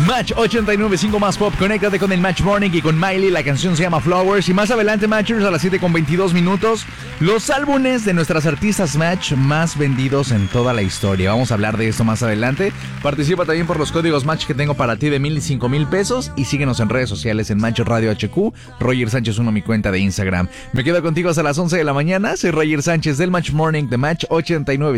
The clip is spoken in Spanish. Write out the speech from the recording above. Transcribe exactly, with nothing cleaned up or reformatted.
Match ochenta y nueve punto cinco más pop. Conéctate con el Match Morning y con Miley. La canción se llama Flowers. Y más adelante, Matchers, a las siete con veintidós minutos, los álbumes de nuestras artistas Match más vendidos en toda la historia. Vamos a hablar de esto más adelante. Participa también por los códigos Match que tengo para ti de mil y cinco mil pesos. Y síguenos en redes sociales en Match Radio H Q. Roger Sánchez uno, mi cuenta de Instagram. Me quedo contigo hasta las once de la mañana. Soy Roger Sánchez del Match Morning de Match ochenta y nueve.